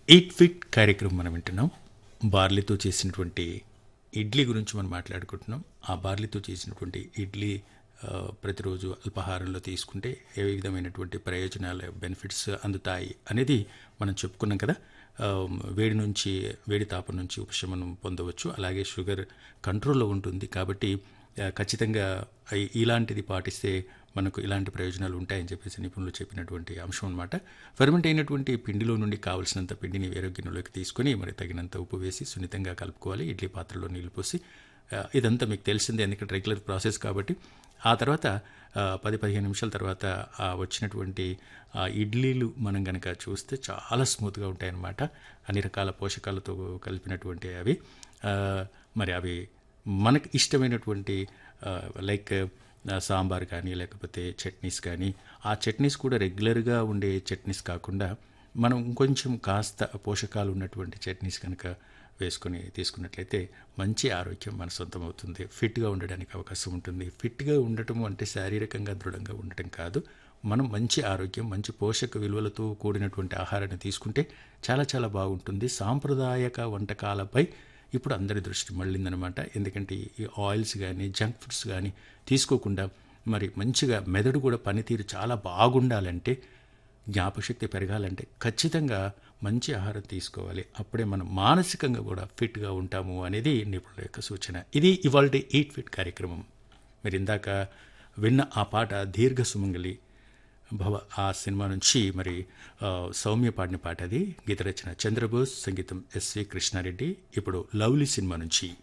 Eat fit కార్యక్రమం మనం వింటున్నాం. బార్లీతో చేసినటువంటి ఇడ్లీ గురించి మనం మాట్లాడుకుంటున్నాం. ఆ బార్లీతో చేసినటువంటి ఇడ్లీ ప్రతిరోజు అల్పాహారంలో తీసుకుంటే ఏ విధమైనటువంటి ప్రయోజనాలు బెనిఫిట్స్ అందుతాయి అనేది మనం చెప్పుకున్నాం కదా. ఆ, వేడి తాపం నుంచి ఉపశమనం పొందవచ్చు. అలాగే షుగర్ కంట్రోల్లో ఉంటుంది. కాబట్టి ఖచ్చితంగా ఇలాంటిది పాటిస్తే మనకు ఇలాంటి ప్రయోజనాలు ఉంటాయని చెప్పేసి నిపుణులు చెప్పినటువంటి అంశం అనమాట. ఫెర్మెంట్ అయినటువంటి పిండిలో నుండి కావలసినంత పిండిని వేరే గిన్నెలోకి తీసుకొని మరి తగినంత ఉప్పు వేసి సున్నితంగా కలుపుకోవాలి. ఇడ్లీ పాత్రలో నీళ్లు పోసి ఇదంతా మీకు తెలిసిందే, ఎందుకంటే రెగ్యులర్ ప్రాసెస్ కాబట్టి. ఆ తర్వాత 10-15 నిమిషాల తర్వాత వచ్చినటువంటి ఇడ్లీలు మనం కనుక చూస్తే చాలా స్మూత్గా ఉంటాయన్నమాట. అన్ని రకాల పోషకాలతో కలిపినటువంటి అవి మరి అవి మనకు ఇష్టమైనటువంటి లైక్ సాంబార్ కానీ లేకపోతే చట్నీస్ కానీ, ఆ చట్నీస్ కూడా రెగ్యులర్గా ఉండే చట్నీస్ కాకుండా మనం కొంచెం కాస్త పోషకాలు ఉన్నటువంటి చట్నీస్ కనుక వేసుకొని తీసుకున్నట్లయితే మంచి ఆరోగ్యం మన సొంతం అవుతుంది. ఫిట్గా ఉండడానికి అవకాశం ఉంటుంది. ఫిట్గా ఉండటం అంటే శారీరకంగా దృఢంగా ఉండటం కాదు. మనం మంచి ఆరోగ్యం, మంచి పోషక విలువలతో కూడినటువంటి ఆహారాన్ని తీసుకుంటే చాలా చాలా బాగుంటుంది. సాంప్రదాయక వంటకాలపై ఇప్పుడు అందరి దృష్టి మళ్ళిందనమాట. ఎందుకంటే ఈ ఆయిల్స్ కానీ జంక్ ఫుడ్స్ కానీ తీసుకోకుండా మరి మంచిగా మెదడు కూడా పనితీరు చాలా బాగుండాలంటే, జ్ఞాపకశక్తి పెరగాలంటే ఖచ్చితంగా మంచి ఆహారం తీసుకోవాలి. అప్పుడే మనం మానసికంగా కూడా ఫిట్గా ఉంటాము అనేది నిపుణుల యొక్క సూచన. ఇది ఇవాల్టి ఈట్ ఫిట్ కార్యక్రమం. మీరు ఇందాక విన్న ఆ పాట దీర్ఘ సుమంగళి భవ ఆ సినిమా నుంచి మరి సౌమ్య పాడిన పాట అది. గీత రచన చంద్రబోస్, సంగీతం ఎస్వి కృష్ణారెడ్డి. ఇప్పుడు లవ్లీ సినిమా నుంచి